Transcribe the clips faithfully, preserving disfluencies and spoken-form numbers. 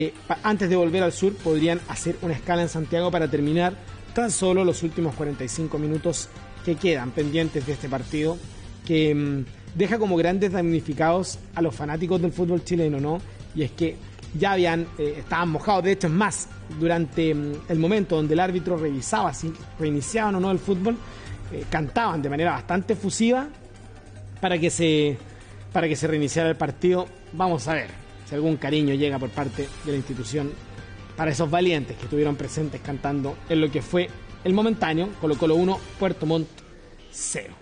Eh, antes de volver al sur podrían hacer una escala en Santiago para terminar tan solo los últimos cuarenta y cinco minutos que quedan pendientes de este partido, que mmm, deja como grandes damnificados a los fanáticos del fútbol chileno, ¿no? Y es que ya habían, eh, estaban mojados, de hecho es más, durante mmm, el momento donde el árbitro revisaba si reiniciaban o no el fútbol, eh, cantaban de manera bastante efusiva para que se, para que se reiniciara el partido. Vamos a ver si algún cariño llega por parte de la institución para esos valientes que estuvieron presentes cantando en lo que fue el momentáneo Colo-Colo uno, Puerto Montt cero.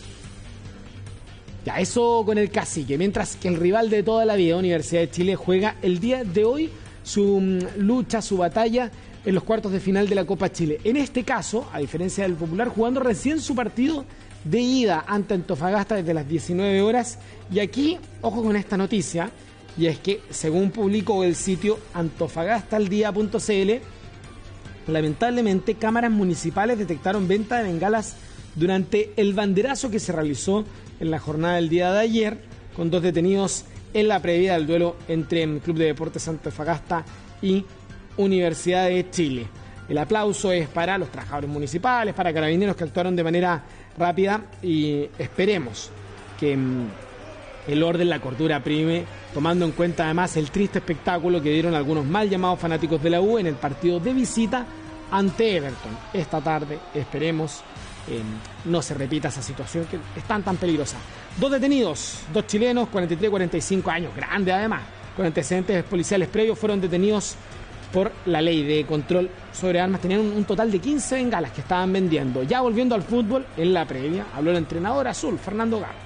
Ya, eso con el cacique, mientras que el rival de toda la vida, Universidad de Chile, juega el día de hoy su um, lucha, su batalla en los cuartos de final de la Copa Chile. En este caso, a diferencia del Popular, jugando recién su partido de ida ante Antofagasta desde las diecinueve horas. Y aquí, ojo con esta noticia, y es que, según publicó el sitio antofagastaldía punto c l, lamentablemente cámaras municipales detectaron venta de bengalas durante el banderazo que se realizó en la jornada del día de ayer, con dos detenidos en la previa del duelo entre el Club de Deportes Antofagasta y Universidad de Chile. El aplauso es para los trabajadores municipales, para carabineros que actuaron de manera rápida, y esperemos que el orden, la cordura prime, tomando en cuenta además el triste espectáculo que dieron algunos mal llamados fanáticos de la U en el partido de visita ante Everton. Esta tarde esperemos eh, no se repita esa situación que es tan tan peligrosa. Dos detenidos, dos chilenos, cuarenta y tres y cuarenta y cinco años, grandes además, con antecedentes policiales previos, fueron detenidos por la ley de control sobre armas. Tenían un, un total de quince bengalas que estaban vendiendo. Ya volviendo al fútbol, en la previa habló el entrenador azul, Fernando Gago.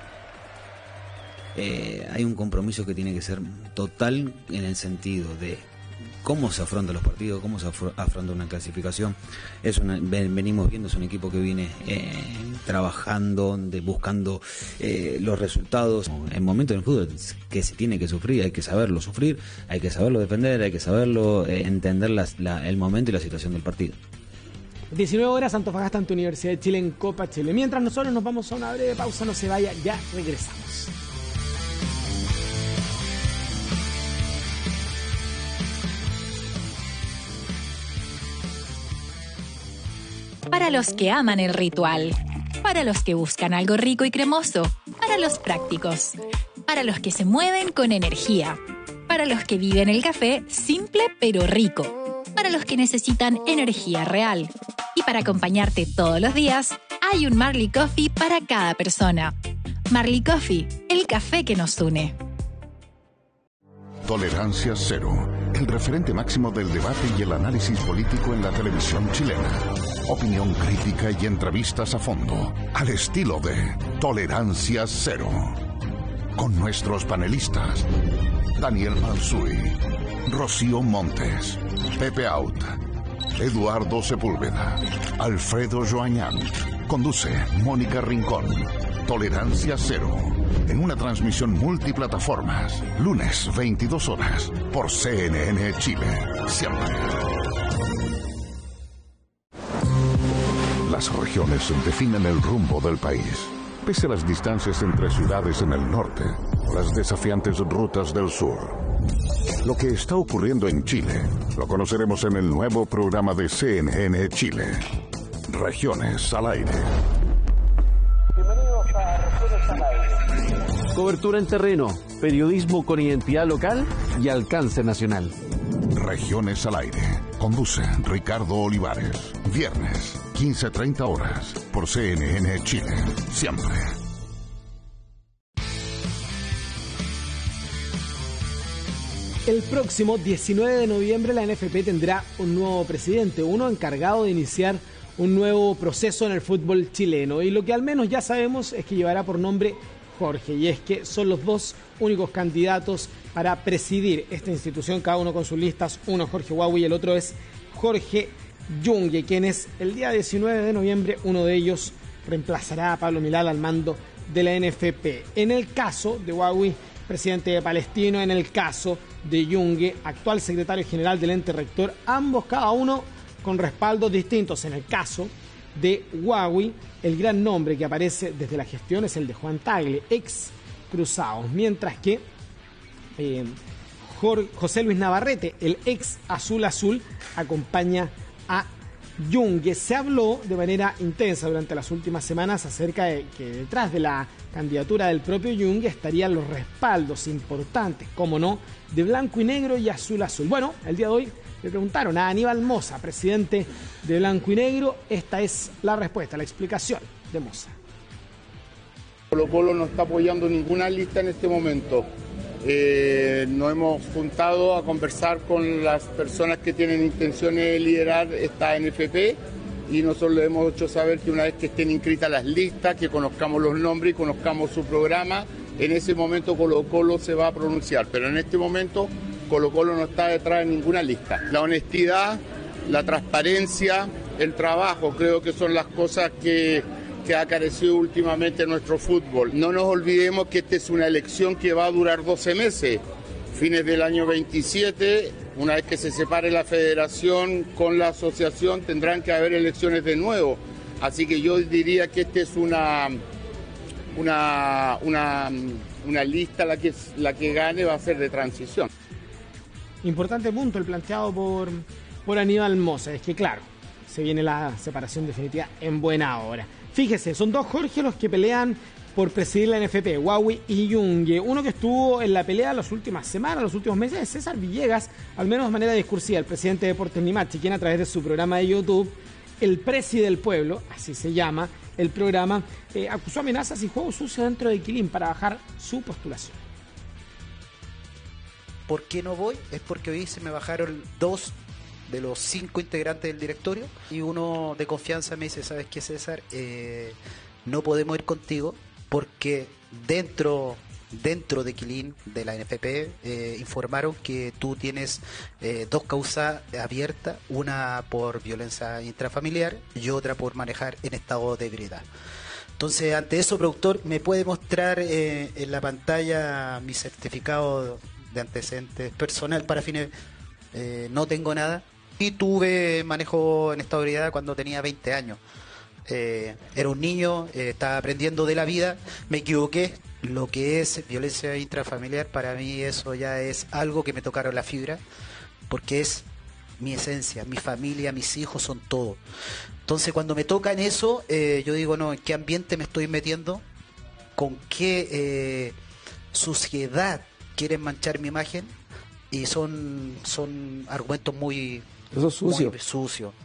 Eh, hay un compromiso que tiene que ser total en el sentido de cómo se afrontan los partidos, cómo se afronta una clasificación. Es una, venimos viendo, es un equipo que viene eh, trabajando, de, buscando eh, los resultados. En momentos del fútbol que se tiene que sufrir, hay que saberlo sufrir, hay que saberlo defender, hay que saberlo eh, entender las, la, el momento y la situación del partido. diecinueve horas, Antofagasta ante Universidad de Chile en Copa Chile. Mientras nosotros nos vamos a una breve pausa, no se vaya, ya regresamos. Para los que aman el ritual, para los que buscan algo rico y cremoso, para los prácticos, para los que se mueven con energía, para los que viven el café simple pero rico, para los que necesitan energía real. Y para acompañarte todos los días, hay un Marley Coffee para cada persona. Marley Coffee, el café que nos une. Tolerancia Cero, el referente máximo del debate y el análisis político en la televisión chilena. Opinión crítica y entrevistas a fondo, al estilo de Tolerancia Cero. Con nuestros panelistas, Daniel Mansuy, Rocío Montes, Pepe Out, Eduardo Sepúlveda, Alfredo Joañán. Conduce Mónica Rincón. Tolerancia Cero, en una transmisión multiplataformas, lunes veintidós horas, por C N N Chile, siempre. Las regiones definen el rumbo del país. Pese a las distancias entre ciudades en el norte, las desafiantes rutas del sur. Lo que está ocurriendo en Chile, lo conoceremos en el nuevo programa de C N N Chile. Regiones al aire. Bienvenidos a Regiones al aire. Cobertura en terreno, periodismo con identidad local y alcance nacional. Regiones al aire. Conduce Ricardo Olivares. Viernes, quince treinta horas, por C N N Chile. Siempre. El próximo diecinueve de noviembre la N F P tendrá un nuevo presidente, uno encargado de iniciar un nuevo proceso en el fútbol chileno. Y lo que al menos ya sabemos es que llevará por nombre Jorge, y es que son los dos únicos candidatos para presidir esta institución, cada uno con sus listas. Uno es Jorge Huawi y el otro es Jorge Yungue, quienes el día diecinueve de noviembre, uno de ellos reemplazará a Pablo Milad al mando de la N F P. En el caso de Huawi, presidente de Palestino; en el caso de Yungue, actual secretario general del ente rector, ambos cada uno con respaldos distintos. En el caso de Huawi, el gran nombre que aparece desde la gestión es el de Juan Tagle, ex Cruzados, mientras que eh, José Luis Navarrete, el ex Azul Azul, acompaña a Yungue. Se habló de manera intensa durante las últimas semanas acerca de que detrás de la candidatura del propio Yungue estarían los respaldos importantes, como no, de blanco y negro y azul azul. Bueno, el día de hoy le preguntaron a Aníbal Mosa, presidente de Blanco y Negro. Esta es la respuesta, la explicación de Mosa. Colo Colo no está apoyando ninguna lista en este momento. Eh, nos hemos juntado a conversar con las personas que tienen intenciones de liderar esta N F P y nosotros le hemos hecho saber que una vez que estén inscritas las listas, que conozcamos los nombres y conozcamos su programa, en ese momento Colo Colo se va a pronunciar, pero en este momento Colo Colo no está detrás de ninguna lista. La honestidad, la transparencia, el trabajo, creo que son las cosas que, que ha carecido últimamente nuestro fútbol. No nos olvidemos que esta es una elección que va a durar doce meses, fines del año veintisiete, una vez que se separe la federación con la asociación tendrán que haber elecciones de nuevo. Así que yo diría que esta es una, una, una, una lista, la que, la que gane va a ser de transición. Importante punto el planteado por, por Aníbal Mosa, es que claro, se viene la separación definitiva en buena hora. Fíjese, son dos Jorge los que pelean por presidir la N F P, Huawei y Yungue. Uno que estuvo en la pelea las últimas semanas, los últimos meses, es César Villegas, al menos de manera discursiva, el presidente de Deportes Limache, quien a través de su programa de YouTube, El Presi del Pueblo, así se llama el programa, eh, acusó amenazas y juego sucio dentro de Quilín para bajar su postulación. ¿Por qué no voy? Es porque hoy se me bajaron dos de los cinco integrantes del directorio y uno de confianza me dice, ¿sabes qué, César? Eh, no podemos ir contigo porque dentro dentro de Quilín, de la N F P, eh, informaron que tú tienes eh, dos causas abiertas, una por violencia intrafamiliar y otra por manejar en estado de ebriedad. Entonces, ante eso, productor, ¿me puede mostrar eh, en la pantalla mi certificado de antecedentes personal para fines? Eh, no tengo nada. Y tuve manejo en estado de ebriedad cuando tenía veinte años. Eh, era un niño, eh, estaba aprendiendo de la vida, me equivoqué. Lo que es violencia intrafamiliar, para mí eso ya es algo que me tocaron la fibra, porque es mi esencia, mi familia, mis hijos son todo. Entonces, cuando me tocan eso, eh, yo digo, no, ¿en qué ambiente me estoy metiendo? ¿Con qué eh, suciedad quieren manchar mi imagen? Y son, son argumentos muy, eso es sucio. muy sucios.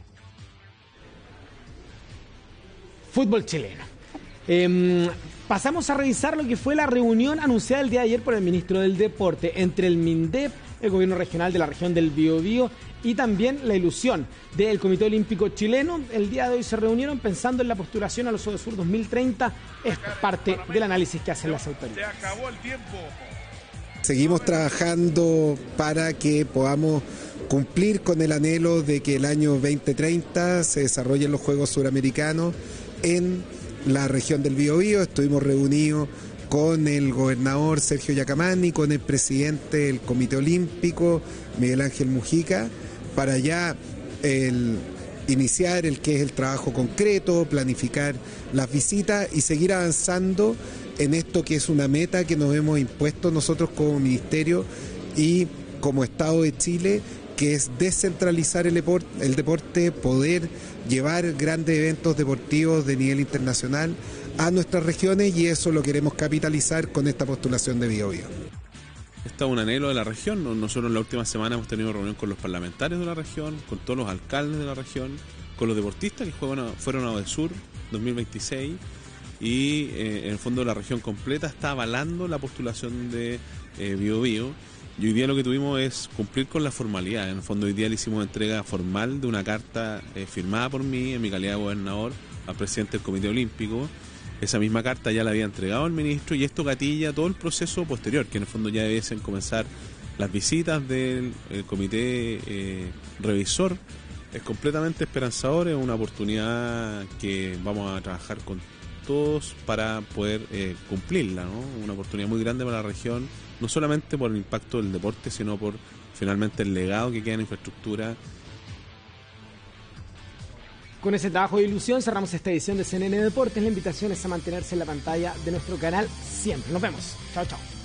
Fútbol chileno. Eh, pasamos a revisar lo que fue la reunión anunciada el día de ayer por el ministro del Deporte entre el MINDEP, el gobierno regional de la región del Biobío y también la ilusión del Comité Olímpico Chileno. El día de hoy se reunieron pensando en la postulación a los Odesur dos mil treinta. Esto es parte del análisis que hacen las autoridades. Se acabó el tiempo. Seguimos trabajando para que podamos cumplir con el anhelo de que el año veinte treinta se desarrollen los Juegos Suramericanos en la región del Biobío. Estuvimos reunidos con el gobernador Sergio Yacamani, con el presidente del Comité Olímpico, Miguel Ángel Mujica, para ya el, iniciar el que es el trabajo concreto, planificar las visitas y seguir avanzando en esto que es una meta que nos hemos impuesto nosotros como ministerio y como Estado de Chile, que es descentralizar el deporte, el deporte, poder llevar grandes eventos deportivos de nivel internacional a nuestras regiones, y eso lo queremos capitalizar con esta postulación de Biobío. Este es un anhelo de la región. Nosotros en la última semana hemos tenido reunión con los parlamentarios de la región, con todos los alcaldes de la región, con los deportistas que fueron a, fueron a Odesur dos mil veintiséis, y eh, en el fondo la región completa está avalando la postulación de eh, Biobío. Y hoy día lo que tuvimos es cumplir con la formalidad. En el fondo hoy día le hicimos entrega formal de una carta eh, firmada por mí en mi calidad de gobernador al presidente del Comité Olímpico. Esa misma carta ya la había entregado al ministro y esto gatilla todo el proceso posterior, que en el fondo ya debiesen comenzar las visitas del el comité eh, revisor. Es completamente esperanzador, es una oportunidad que vamos a trabajar con todos para poder eh, cumplirla, ¿no? Una oportunidad muy grande para la región, no solamente por el impacto del deporte, sino por finalmente el legado que queda en infraestructura. Con ese trabajo de ilusión cerramos esta edición de C N N Deportes. La invitación es a mantenerse en la pantalla de nuestro canal siempre. Nos vemos. Chao, chao.